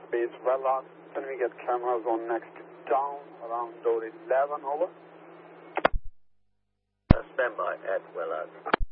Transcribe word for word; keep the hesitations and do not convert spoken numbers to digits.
Base Wellard. Can we get cameras on next down around door eleven, over? Uh, stand by at Wellard.